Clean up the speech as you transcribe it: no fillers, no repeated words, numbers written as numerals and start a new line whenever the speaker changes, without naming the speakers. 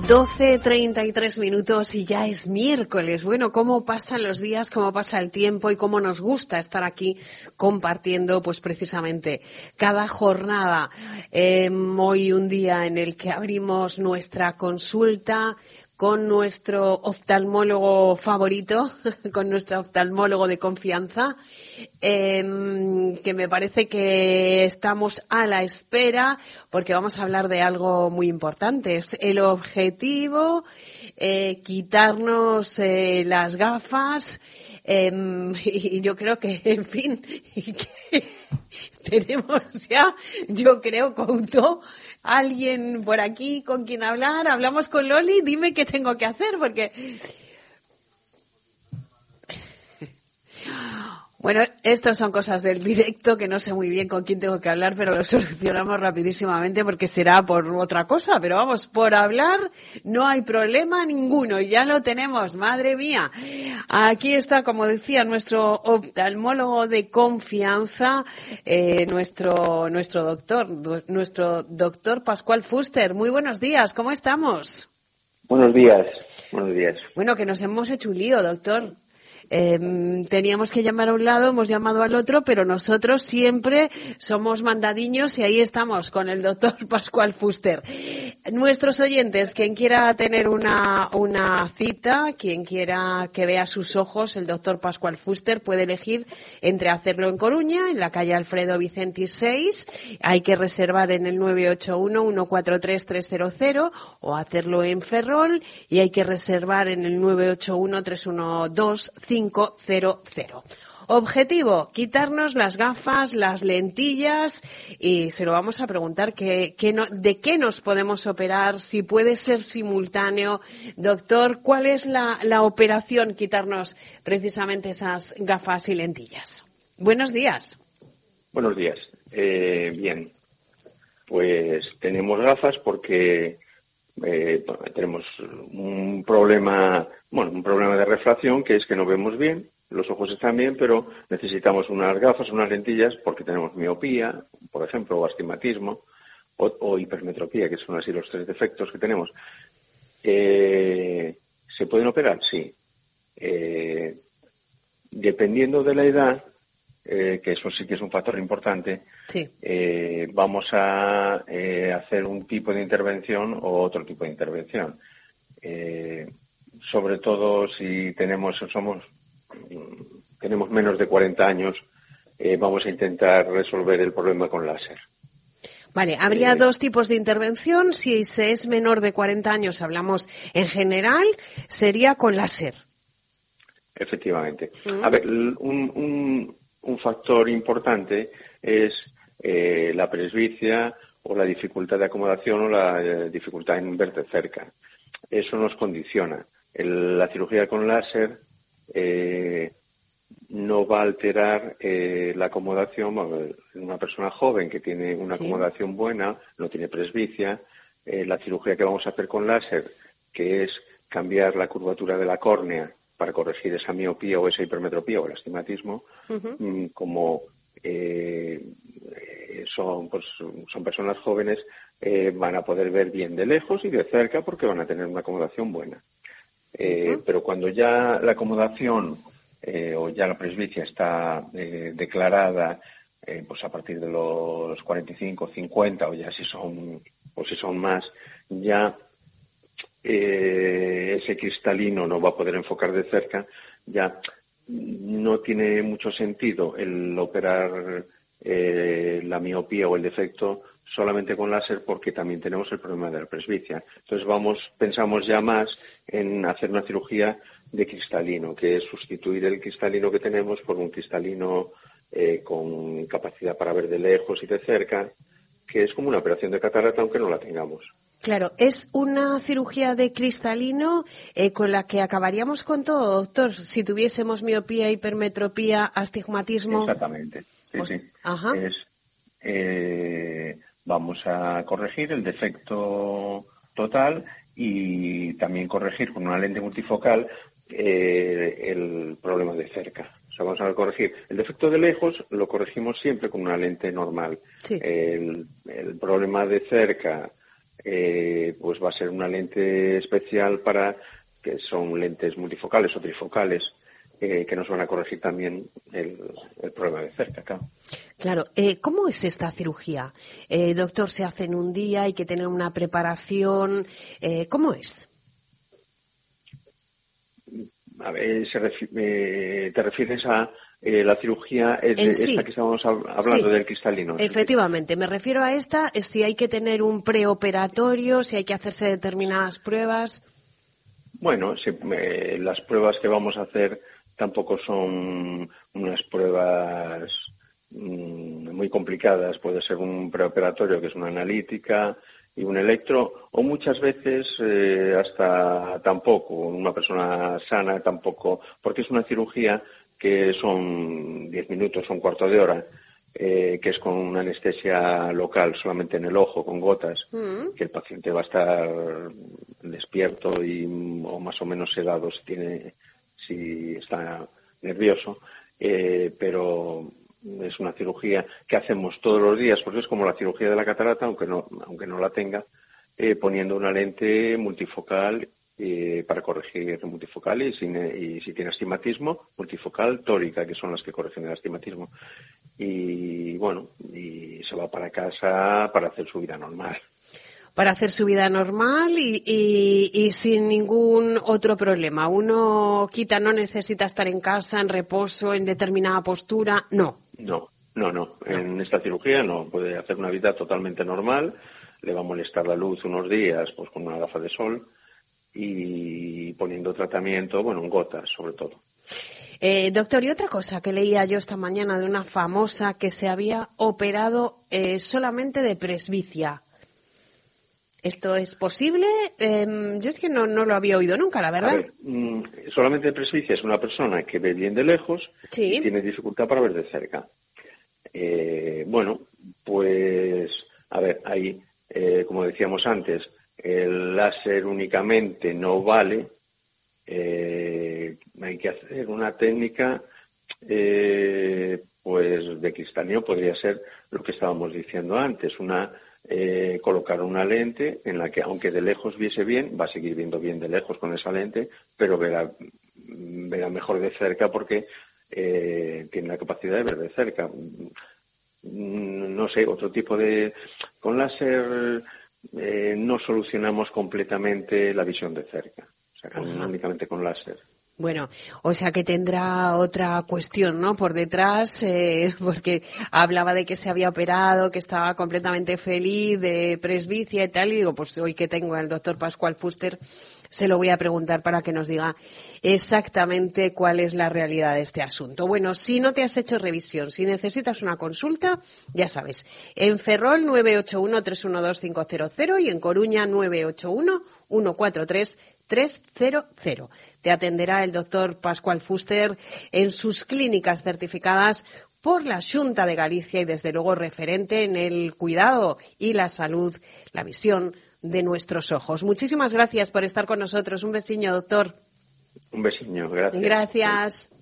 12:33 y ya es miércoles. Bueno, cómo pasan los días, cómo pasa el tiempo y cómo nos gusta estar aquí compartiendo, pues precisamente cada jornada. Hoy un día en el que abrimos nuestra consulta con nuestro oftalmólogo favorito, con nuestro oftalmólogo de confianza, que me parece que estamos a la espera porque vamos a hablar de algo muy importante. Es el objetivo, quitarnos las gafas, y yo creo que, en fin, que tenemos ya, yo creo, Couto, alguien por aquí con quien hablar. Hablamos con Loli, dime qué tengo que hacer, porque... Bueno, estas son cosas del directo que no sé muy bien con quién tengo que hablar, pero lo solucionamos rapidísimamente porque será por otra cosa. Pero vamos, por hablar no hay problema ninguno, ya lo tenemos, madre mía. Aquí está, como decía, nuestro oftalmólogo de confianza, nuestro doctor Pascual Fuster. Muy buenos días, ¿cómo estamos?
Buenos días, buenos días.
Bueno, que nos hemos hecho un lío, doctor. Teníamos que llamar a un lado, hemos llamado al otro, pero nosotros siempre somos mandadiños y ahí estamos con el doctor Pascual Fuster. Nuestros oyentes, quien quiera tener una cita, quien quiera que vea sus ojos, el doctor Pascual Fuster puede elegir entre hacerlo en Coruña, en la calle Alfredo Vicenti 6, hay que reservar en el 981-143-300, o hacerlo en Ferrol y hay que reservar en el 981-312-500. Objetivo, quitarnos las gafas, las lentillas, y se lo vamos a preguntar de qué nos podemos operar, si puede ser simultáneo. Doctor, ¿cuál es la operación, quitarnos precisamente esas gafas y lentillas? Buenos días.
Buenos días. Bien, pues tenemos gafas porque tenemos un problema de refracción, que es que no vemos bien, los ojos están bien, pero necesitamos unas gafas, unas lentillas, porque tenemos miopía, por ejemplo, o astigmatismo, o hipermetropía, que son así los tres defectos que tenemos. ¿Se pueden operar? Sí. Dependiendo de la edad, que eso sí que es un factor importante, sí. Vamos a hacer un tipo de intervención o otro tipo de intervención. Sobre todo si tenemos menos de 40 años, vamos a intentar resolver el problema con láser.
Vale, habría dos tipos de intervención. Si se es menor de 40 años, hablamos en general, sería con láser.
Efectivamente. A ver, un factor importante es la presbicia o la dificultad de acomodación o la dificultad en ver de cerca. Eso nos condiciona. La cirugía con láser no va a alterar la acomodación. Una persona joven que tiene una acomodación buena, no tiene presbicia, la cirugía que vamos a hacer con láser, que es cambiar la curvatura de la córnea para corregir esa miopía o esa hipermetropía o el astigmatismo, como son personas jóvenes, van a poder ver bien de lejos y de cerca porque van a tener una acomodación buena. Pero cuando ya la acomodación o ya la presbicia está declarada, pues a partir de los 45, 50 o ya si son más, ya ese cristalino no va a poder enfocar de cerca, ya no tiene mucho sentido el operar la miopía o el defecto solamente con láser, porque también tenemos el problema de la presbicia. Entonces pensamos ya más en hacer una cirugía de cristalino, que es sustituir el cristalino que tenemos por un cristalino con capacidad para ver de lejos y de cerca, que es como una operación de catarata aunque no la tengamos.
Claro, es una cirugía de cristalino con la que acabaríamos con todo, doctor, si tuviésemos miopía, hipermetropía, astigmatismo.
Exactamente, sí.
Ajá.
Vamos a corregir el defecto total y también corregir con una lente multifocal el problema de cerca. O sea, vamos a corregir el defecto de lejos, lo corregimos siempre con una lente normal. Sí. El problema de cerca pues va a ser una lente especial que son lentes multifocales o trifocales, que nos van a corregir también el problema de cerca, claro.
Claro. ¿Cómo es esta cirugía? Doctor, ¿se hace en un día? ¿Hay que tener una preparación? ¿Cómo es?
A ver, ¿te refieres a la cirugía esta que estábamos hablando, del cristalino?
Efectivamente, me refiero a esta, si hay que tener un preoperatorio, si hay que hacerse determinadas pruebas.
Bueno, las pruebas que vamos a hacer tampoco son unas pruebas muy complicadas. Puede ser un preoperatorio, que es una analítica y un electro, o muchas veces hasta tampoco, una persona sana tampoco, porque es una cirugía que son 10 minutos o un cuarto de hora, que es con una anestesia local solamente en el ojo, con gotas, que el paciente va a estar despierto o más o menos sedado si está nervioso, pero es una cirugía que hacemos todos los días, porque es como la cirugía de la catarata, aunque no la tenga, poniendo una lente multifocal para corregir multifocal y si tiene astigmatismo, multifocal tórica, que son las que corrigen el astigmatismo. Y bueno, y se va para casa para hacer su vida normal.
Para hacer su vida normal y sin ningún otro problema. Uno no necesita estar en casa, en reposo, en determinada postura, no.
No. En esta cirugía no, puede hacer una vida totalmente normal, le va a molestar la luz unos días, pues con una gafa de sol y poniendo tratamiento, bueno, en gotas sobre todo.
Doctor, y otra cosa que leía yo esta mañana de una famosa que se había operado solamente de presbicia. ¿Esto es posible? Yo es que no lo había oído nunca, la verdad.
A ver, solamente de presbicia es una persona que ve bien de lejos y tiene dificultad para ver de cerca. Bueno, pues, a ver, ahí, como decíamos antes, el láser únicamente no vale. Hay que hacer una técnica, pues, de cristalino. Podría ser lo que estábamos diciendo antes, colocar una lente en la que, aunque de lejos viese bien, va a seguir viendo bien de lejos con esa lente, pero verá mejor de cerca porque tiene la capacidad de ver de cerca. No sé, otro tipo con láser no solucionamos completamente la visión de cerca, o sea, únicamente con láser.
Bueno, o sea que tendrá otra cuestión, ¿no?, por detrás, porque hablaba de que se había operado, que estaba completamente feliz de presbicia y tal, y digo, pues hoy que tengo al doctor Pascual Fuster, se lo voy a preguntar para que nos diga exactamente cuál es la realidad de este asunto. Bueno, si no te has hecho revisión, si necesitas una consulta, ya sabes, en Ferrol 981-312-500 y en Coruña 981-143-300. Te atenderá el doctor Pascual Fuster en sus clínicas certificadas por la Xunta de Galicia y desde luego referente en el cuidado y la salud, la visión de nuestros ojos. Muchísimas gracias por estar con nosotros. Un besiño, doctor.
Un besiño, gracias.
Gracias.